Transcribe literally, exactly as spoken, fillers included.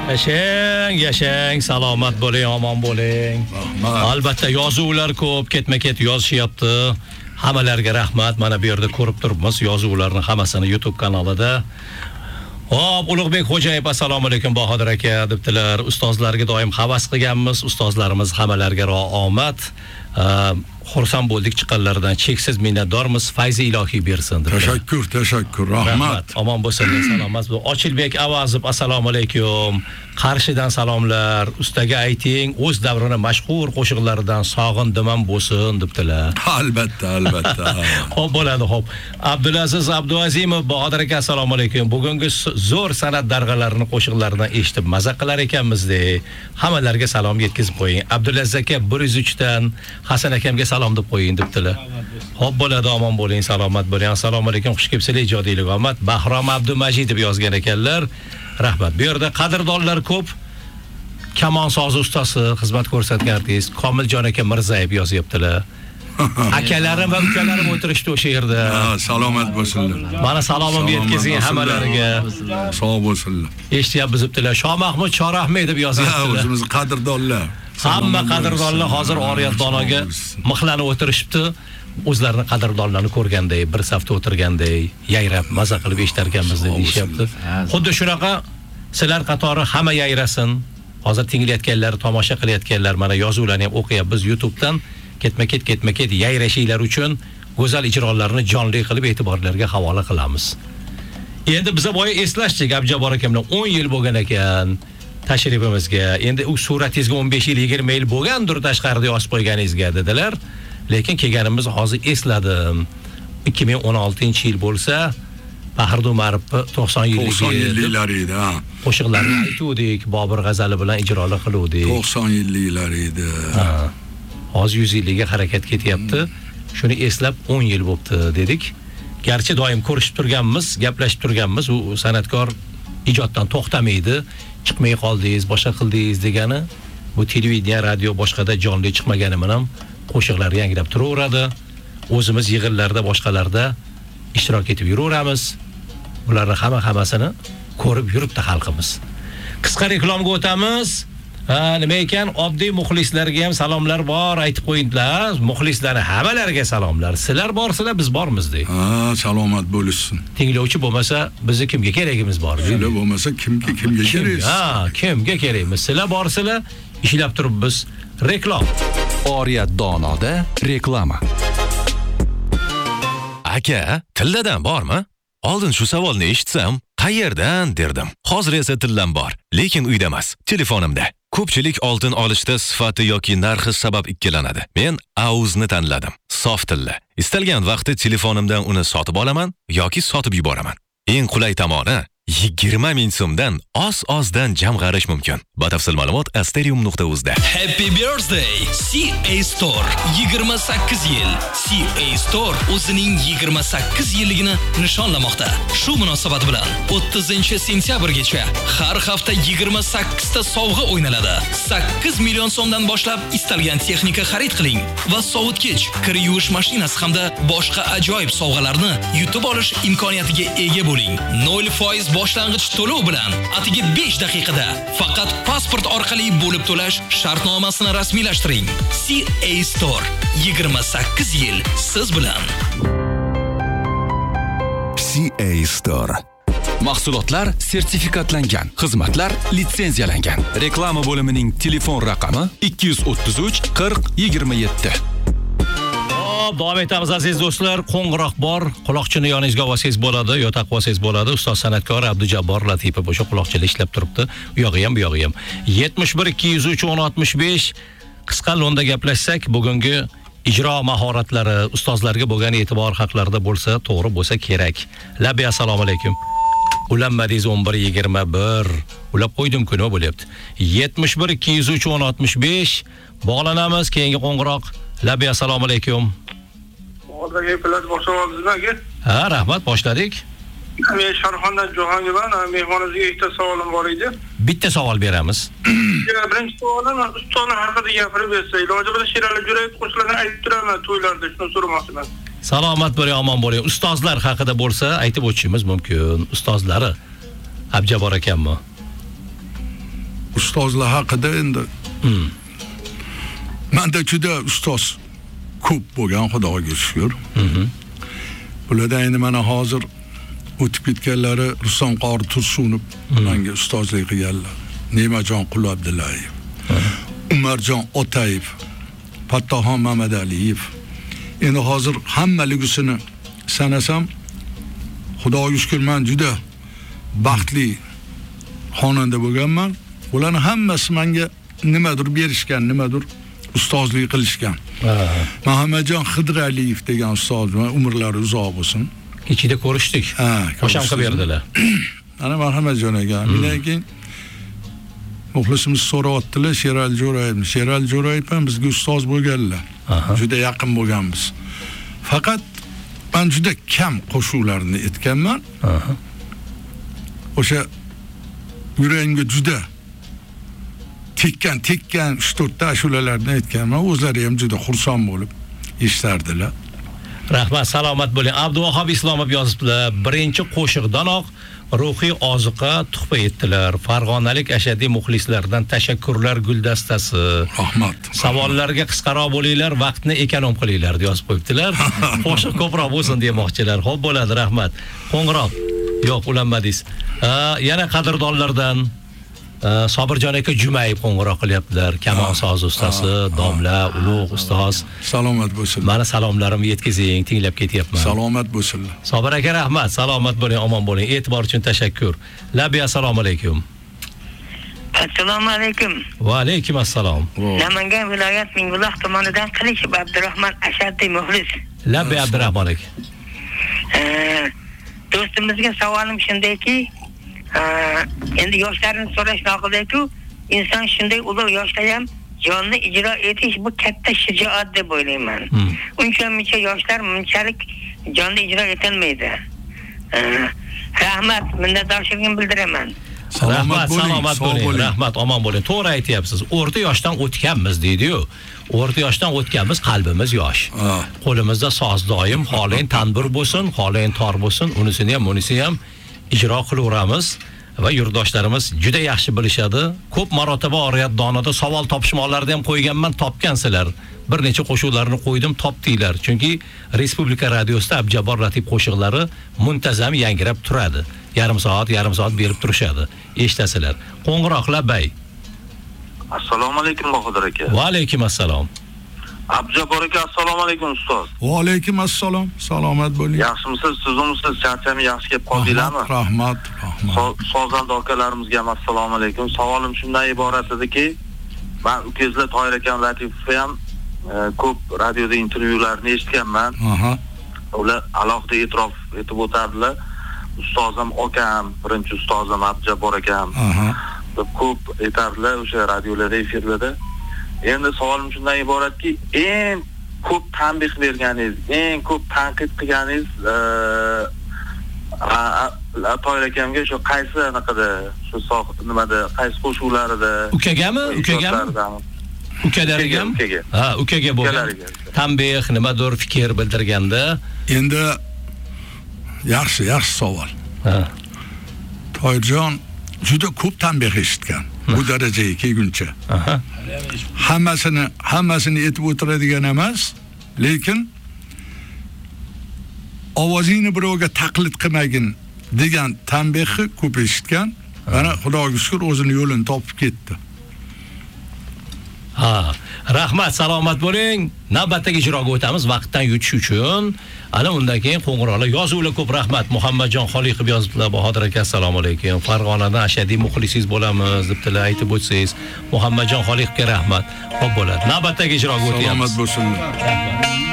Yashang, yashang, salomat bo'ling, omon bo'ling. Albatta yozuvlar ko'p, ketma-ket yozishyapti. Hammalarga rahmat. Mana bu yerda ko'rib turibmiz yozuvlarni hammasini YouTube kanalida. Hop, Ulug'bek Xo'jayev, assalomu alaykum Bahodir aka debdilar. Ustozlarga doim havas qilganmiz. Ustozlarimiz hammalarga omad. Xursand bo'ldik chiqqanlaridan, cheksiz minnatdormiz. Fayzi ilohiy bersin. Tashakkur, tashakkur, rahmat. Omon bo'lsinlar, salomat. Ochilbek Avazov, assalomu alaykum. Qarshidan salomlar. Ustaga ayting, o'z davrini mashhur qo'shiqlaridan sog'indim ham bo'lsin debdilar. Albatta, albatta. Xo'p, bo'ladi, xo'p. Abdulaziz Abduazimov, Bahodir aka, assalomu alaykum. Bugungi zo'r san'at darg'alarini qo'shiqlaridan eshitib maza qilar ekanmiz-de. Hammalarga salom yetkazib qo'ying. Abdulaziz aka bir yuz uch dan Hasan akamga salom deb qo'ying debdilar. Xo'p, bo'ladi, omon bo'ling, salomat bo'ling. Assalomu alaykum, xush kelibsizlar, ijodiylik omad. Bahrom Abdumajidov yozgan ekanlar. Rahmat. Bu yerda qadrdonlar ko'p. Kamon sozi ustasi, xizmat ko'rsatgan artist Komiljon aka Mirzayev yozyaptilar. Akalarim va ukalarim o'tirishdi o'sha yerda. Salomat bo'lsinlar. Mana salomimni yetkazing hammalariga. Sog' bo'lsinlar. Eshityapmiz debdilar. Shoh Mahmud Chorahmedov deb yozyaptilar. O'zimiz qadrdonlar. Hamma qadrdonlar hozir Oriyat donoga mixlanib o'tirishibdi. O'zlarini qadrdonlarni ko'rganday, bir safda o'tirganday, yayrab, maza qilib eshitar ekanmiz deb deyishyapti. Xuddi shunaqa sizlar qatori hamma yayrasin. Hozir tinglayotganlar, tomosha qilayotganlar, mana yozuvlarni ham o'qiyapmiz YouTube'dan. Ketma-ket ketma-ket yayrashinglar uchun go'zal ijrolarni jonli qilib e'tiborlarga havola qilamiz. Endi biza boya eslashdik, Abjabor aka bilan o'n yil bo'lgan ekan tashrifimizga. Endi u suratingizga o'n besh yil, yigirma yil bo'lgandir tashqarida yozib qo'yganingizga dedilar. Lekin kelganimiz hozir esladim. ikki ming o'n oltinchi yil bo'lsa, Bahriddin Umarovni to'qson yilliklar edi, ha. Qo'shiqlarni aytuvdik, Bobur g'azali bilan ijrolar qiluvdik. to'qson yilliklar edi. Hozir yuz yillikka harakat ketyapti. Shuni eslab o'n yil bo'libdi dedik. Garchi doim ko'rishib turganmiz, gaplashib turganmiz, u san'atkor ijoddan to'xtamaydi, chiqmay qoldingiz, boshqa qildingiz degani, bu televideniya, radio boshqada jonli chiqmagani bilan qo'shiqlar yangrab turaveradi. O'zimiz yig'inlarda, boshqalarda ishtirok etib yuraveramiz. Ularni hamma hammasini ko'rib yuribdi xalqimiz. Qisqa reklamga o'tamiz. Ha, nima ekan, oddiy muxlislarga ham salomlar bor, aytib qo'yinglar. Muxlislarga hammalariga salomlar. Sizlar borsizlar, biz bormiz deng. Ha, salomat bo'lishsin. Tinglovchi bo'lmasa, bizni kimga keragimiz bor? Sizlar bo'lmasa kimga kimga kerak? Ha, kimga kerakmiz? Sizlar borsizlar, ishlab turibmiz. Reklam. Oriyat donoda reklama. Aka, tilladan bormi? Oldin shu savolni eshitsam, qayerdan derdim. Hozir esa tillam bor, lekin uyda emas, telefonimda. Ko'pchilik oltin olishda sifati yoki narxi sabab ikkilanadi. Men Auzni tanladim. Sof tilla. Istalgan vaqtda telefonimdan uni sotib olaman yoki sotib yuboraman. Eng qulay tomoni, yigirma ming so'mdan oz-ozdan jamg'arish mumkin. Batafsil ma'lumot asterium nuqta uz da. Happy birthday C A Store. yigirma sakkiz yil. C A Store o'zining yigirma sakkiz yilligini nishonlamoqda. Shu munosabat bilan o'ttizinchi sentyabrgacha har hafta yigirma sakkiz ta sovg'a o'ynaladi. sakkiz million so'mdan boshlab istalgan texnika xarid qiling va sovutgich, kir yuvish mashinasi hamda boshqa ajoyib sovg'alarni yutib olish imkoniyatiga ega bo'ling. nol foiz boshlang'ich to'lov bilan atigi besh daqiqada faqat pasport orqali bo'lib to'lash shartnomasini rasmiylashtiring. C A Store yigirma sakkiz yil siz bilan. C A Store. Mahsulotlar sertifikatlangan, xizmatlar litsenziyalangan. Reklama bo'limining telefon raqami ikki yuz o'ttiz uch qirq yigirma yetti. Davom etamiz aziz do'stlar. Qo'ng'iroq bor, quloqchini yoningizga olsangiz bo'ladi, yo taqib olsangiz bo'ladi. Ustoz san'atkor Abdujabbor Latipov o'sha quloqchini ishlab turibdi. U yog'i ham, bu yog'i ham. yetmish bir ikki yuz uch o'n oltmish besh qisqa lo'nda gaplashsak, bugungi ijro mahoratlari, ustozlarga bo'lgan e'tibor haqlarida bo'lsa, to'g'ri bo'lsa kerak. Labi assalomu alaykum. Ulanmadingiz o'n bir yigirma bir. Ulab qo'ydim-ku, nima bo'lyapti? yetmish bir ikki yuz uch o'n oltmish besh bog'lanamiz. Keyingi qo'ng'iroq. Labi assalomu alaykum. Hozirgi plat boshlayapsizmi? Ha, rahmat, boshladik. Men Sharxondan Jahongirman, mehmoningizga ikkita savolim bor edi. Bitta savol beramiz. Birinchi savolim ustozning haqida gapirib bersa, iloji bo'lsa Sherali Jo'rayev qo'shiqlarini aytib turaman to'ylarda, shuni so'ramoqchiman. Salomat bo'ling, omon bo'ling. Ustozlar haqida bo'lsa aytib o'tishimiz mumkin. Ustozlari Abjabor akammi? ustozlar haqida endi menda juda ustoz ko'p bo'lgan, Xudoga shukr. Bularda endi mana hozir o'tib ketganlari Rustam Qori Tursunov menga ustozlik qilganlar. Nemajon Qul Abdullayev, Umarjon Otayev, Fattohon Mamadaliyev. Endi hozir hammaligisini sanasam, Xudoga shukr, men juda baxtli xonanda bo'lganman. Ularning hammasi menga nimadir berishgan, nimadir ustozlik qilishgan. Muhammadjon Xidraliyev degan ustoz, umrlari uzoq bo'lsin. Ichida ko'rishdik. Qo'sham qilib berdilar. Ana Muhammadjon aka, undan keyin muxlisimiz so'rayaptilar, Sherali Jo'rayev. Sherali Jo'rayev ham bizga ustoz bo'lganlar. Juda yaqin bo'lganmiz. Faqat men juda kam qo'shuqlarni aytganman. O'sha yuragimga juda tekkan tekkan uch to'rt ta ashulalarni aytganman. O'zlari ham juda xursand bo'lib eshitardilar. Rahmat, salomat bo'ling. Abduvahhab Islomov yozibdilar. Birinchi qo'shiqdanoq ruhiy ozuqa tuhfa etdilar. Farg'onalik ashaddiy muxlislardan tashakkurlar guldastasi. Rahmat. Savollarga qisqaroq bo'linglar, vaqtni ekonom qilinglar deb yozib qo'yibdilar. Qo'shiq ko'proq bo'lsin demoqchilar. Xo'p, bo'ladi, rahmat. Qo'ng'iroq. Yo'q, ulanmadingiz. Yana qadrdonlardan Sobirjon aka Jumayev qo'ng'iroq qilyaptilar. Kamon soz ustasi, domla, ulug' ustoz. Salomat bo'lsinlar. Mana salomlarimni yetkazing, tinglab ketyapman. Salomat bo'lsinlar. Sobir aka rahmat, salomat bo'ling, omon bo'ling. E'tibor uchun tashakkur. Labi assalomu alaykum. Assalomu alaykum. Va alaykum assalom. Namangan viloyat Mingbuloq tomonidan Qilishib Abdurahmon ashaddiy muxlis. Labi Abdurahmon aka. Do'stimizga savolim shundayki, endi yoshlarni so'rash noqulay-ku, inson shunday ulug' yoshda ham jonni ijro etish bu katta shijoat deb o'ylayman. Uncha-muncha yoshlar bunchalik jonni ijro etilmaydi. Rahmat, minnatdorchiligimni bildiraman. Rahmat, salomat bo'ling, rahmat, omon bo'ling. To'g'ri aytyapsiz. O'rta yoshdan o'tganmiz deydi-yu. O'rta yoshdan o'tganmiz, qalbimiz yosh. Qo'limizda soz doim, xohlayin tanbur bo'lsin, xohlayin tor bo'lsin, unisini ham, bunisini ham ijro qilaveramiz va yurtdoshlarimiz juda yaxshi bilishadi. Ko'p marotaba oriyat donada savol topishmoqlarida ham qo'yganman, topgansizlar. Bir necha qo'shiqlarni qo'ydim, topdinglar. Chunki Respublika radiosida Abjabor Ratib qo'shiqlari muntazam yangirab turadi. Yarim soat, yarim soat berib turishadi. Eshitasizlar. Qo'ng'iroq labay. Assalomu alaykum Bahodir aka. Va alaykum assalom. Abjabor aka, assalomu alaykum ustoz. Va alaykum assalom. Salomat bo'ling. Yaxshimisiz? Sizimsiz? Charchami yaxshi kelib qoldinglarmi? Rahmat, rahmat. Sozanda akalarimizga ham assalomu alaykum. Savolim shundan iborat ediki, men ukangizlar Toyir akam Latifov ham ko'p radioda intervyularni eshitganman. Aha. Ular alohida e'tirof etib o'tadilar. Ustozim akam, birinchi ustozim Abjabor akam. Aha. Ko'p aytardilar o'sha radiolarda, efirlarda. Endi savolim shundan iboratki, eng ko'p tanbeh berganingiz, eng ko'p tanqid qilganingiz Toyir akamga shu qaysi anaqada, shu nimada, qaysi qo'shuqlarida? Ukagami? Ukagami? Ukalarigam? Ha, ukaga bo'lgan. Tanbeh, nimadir fikr bildirganda. Endi yaxshi, yaxshi savol. Ha. Toyirjon juda ko'p tanbeh eshitgan. Bu darajaga kelguncha. Aha. Hammasini, hammasini aytib o'tiradigan emas, lekin ovozingni birovga taqlid qilmagin degan tanbehni ko'p eshitgan. Mana Xudoga shukr o'zini yo'lini topib ketdi. Ha, rahmat, salomat bo'ling. Navbatdagi ijroga o'tamiz vaqtdan yutish uchun. Ana undan keyin qo'ng'iroqlar, yozuvlar ko'p. Rahmat. Muhammadjon Xoliqov yozibdilar. Bahodir aka, assalomu alaykum. Farg'onadan ashaddiy muxlisingiz bo'lamiz debdilar, aytib o'tsangiz. Muhammadjon Xoliqovga rahmat. Xo'p bo'ladi. Navbatdagi ijroga o'tamiz. Salomat bo'lsinlar. Rahmat.